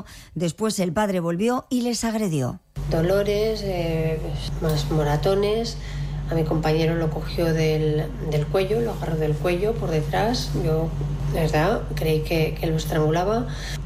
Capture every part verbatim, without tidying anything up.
Después el padre volvió y les agredió. Dolores, eh, más moratones. A mi compañero lo cogió del, del cuello, lo agarró del cuello por detrás. Yo, de verdad, creí que, que lo estrangulaba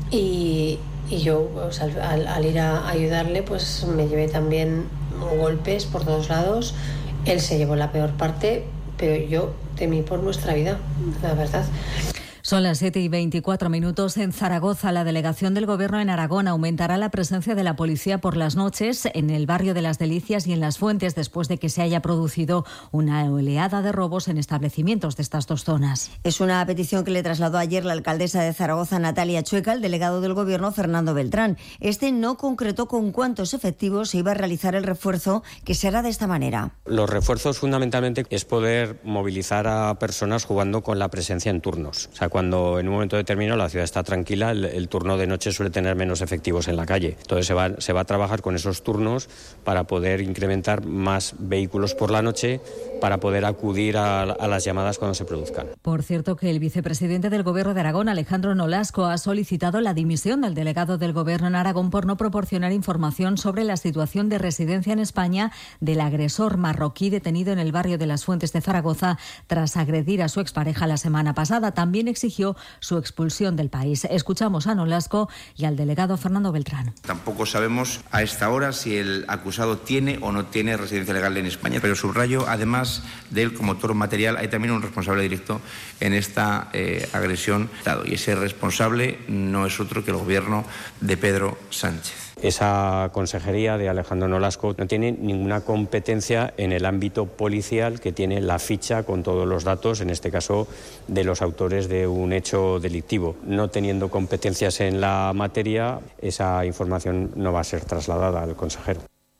y, y yo, pues, al, al, al ir a ayudarle, pues me llevé también golpes por todos lados. Él se llevó la peor parte, pero yo temí por nuestra vida, la verdad. Son las siete y veinticuatro minutos. En Zaragoza, la delegación del Gobierno en Aragón aumentará la presencia de la policía por las noches en el barrio de Las Delicias y en Las Fuentes después de que se haya producido una oleada de robos en establecimientos de estas dos zonas. Es una petición que le trasladó ayer la alcaldesa de Zaragoza, Natalia Chueca, al delegado del Gobierno, Fernando Beltrán. Este no concretó con cuántos efectivos se iba a realizar el refuerzo, que será de esta manera. Los refuerzos fundamentalmente es poder movilizar a personas jugando con la presencia en turnos. O sea, cuando en un momento determinado la ciudad está tranquila, el, el turno de noche suele tener menos efectivos en la calle. Entonces se va, se va a trabajar con esos turnos para poder incrementar más vehículos por la noche, para poder acudir a, a las llamadas cuando se produzcan. Por cierto, que el vicepresidente del Gobierno de Aragón, Alejandro Nolasco, ha solicitado la dimisión del delegado del Gobierno en Aragón por no proporcionar información sobre la situación de residencia en España del agresor marroquí detenido en el barrio de Las Fuentes de Zaragoza tras agredir a su expareja la semana pasada. También exigió su expulsión del país. Escuchamos a Nolasco y al delegado Fernando Beltrán. Tampoco sabemos a esta hora si el acusado tiene o no tiene residencia legal en España, pero subrayo, además de él como autor material, hay también un responsable directo en esta eh, agresión, y ese responsable no es otro que el gobierno de Pedro Sánchez. Esa consejería de Alejandro Nolasco no tiene ninguna competencia en el ámbito policial, que tiene la ficha con todos los datos, en este caso de los autores de un hecho delictivo. No teniendo competencias en la materia, esa información no va a ser trasladada al consejero.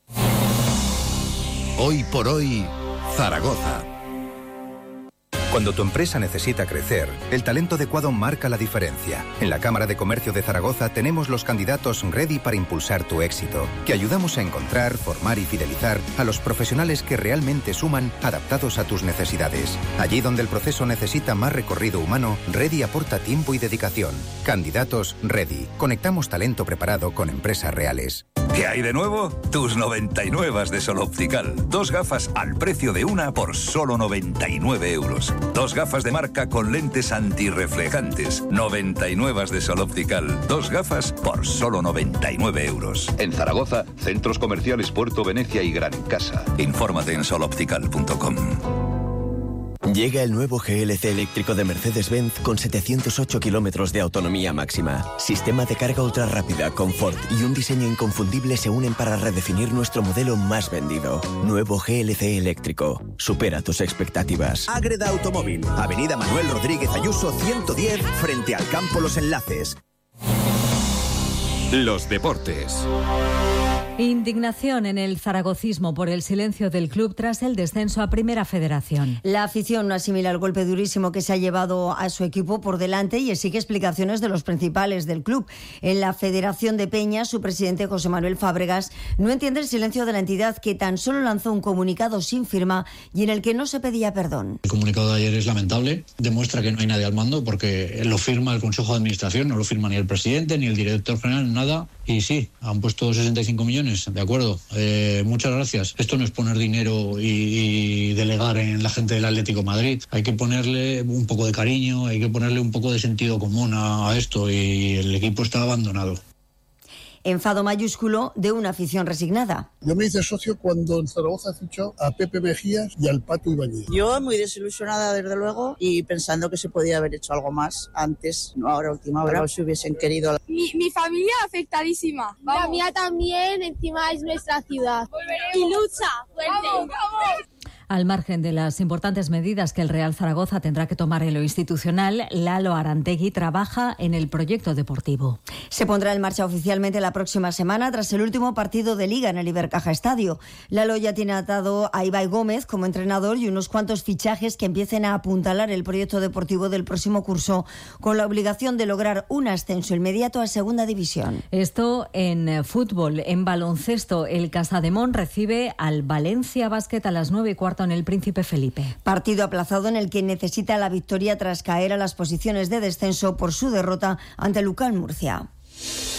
Hoy por hoy, Zaragoza. Cuando tu empresa necesita crecer, el talento adecuado marca la diferencia. En la Cámara de Comercio de Zaragoza tenemos los candidatos ready para impulsar tu éxito, que ayudamos a encontrar, formar y fidelizar a los profesionales que realmente suman, adaptados a tus necesidades. Allí donde el proceso necesita más recorrido humano, Ready aporta tiempo y dedicación. Candidatos Ready. Conectamos talento preparado con empresas reales. ¿Qué hay de nuevo? Tus noventa y nueve de Sol Optical. Dos gafas al precio de una por solo noventa y nueve euros. Dos gafas de marca con lentes antirreflejantes. noventa y nueve de Sol Optical. Dos gafas por solo noventa y nueve euros. En Zaragoza, centros comerciales Puerto Venecia y Gran Casa. Infórmate en sol optical punto com. Llega el nuevo G L C eléctrico de Mercedes-Benz con setecientos ocho kilómetros de autonomía máxima. Sistema de carga ultra rápida, confort y un diseño inconfundible se unen para redefinir nuestro modelo más vendido. Nuevo G L C eléctrico. Supera tus expectativas. Ágreda Automóvil. Avenida Manuel Rodríguez Ayuso ciento diez, frente al Campo Los Enlaces. Los deportes. Indignación en el zaragocismo por el silencio del club tras el descenso a Primera Federación. La afición no asimila el golpe durísimo que se ha llevado a su equipo por delante y exige explicaciones de los principales del club. En la Federación de Peñas, su presidente José Manuel Fábregas no entiende el silencio de la entidad, que tan solo lanzó un comunicado sin firma y en el que no se pedía perdón. El comunicado de ayer es lamentable, demuestra que no hay nadie al mando porque lo firma el Consejo de Administración, no lo firma ni el presidente ni el director general, nada. Y sí, han puesto sesenta y cinco millones, de acuerdo. Eh, muchas gracias. Esto no es poner dinero y, y delegar en la gente del Atlético de Madrid. Hay que ponerle un poco de cariño, hay que ponerle un poco de sentido común a, a esto, y el equipo está abandonado. Enfado mayúsculo de una afición resignada. Yo me hice socio cuando en Zaragoza fichó a Pepe Mejías y al Pato Ibáñez. Yo muy desilusionada, desde luego, y pensando que se podía haber hecho algo más antes, no ahora, última hora, o si hubiesen querido. Mi, mi familia afectadísima. Vamos. La mía también, encima es nuestra ciudad. Volveremos. Y lucha fuerte. Vamos, vamos. Al margen de las importantes medidas que el Real Zaragoza tendrá que tomar en lo institucional, Lalo Arantegui trabaja en el proyecto deportivo. Se pondrá en marcha oficialmente la próxima semana tras el último partido de Liga en el Ibercaja Estadio. Lalo ya tiene atado a Ibai Gómez como entrenador y unos cuantos fichajes que empiecen a apuntalar el proyecto deportivo del próximo curso, con la obligación de lograr un ascenso inmediato a Segunda División. Esto en fútbol. En baloncesto, el Casademón recibe al Valencia Basket a las nueve y cuarto en el Príncipe Felipe. Partido aplazado en el que necesita la victoria tras caer a las posiciones de descenso por su derrota ante el Lucal Murcia.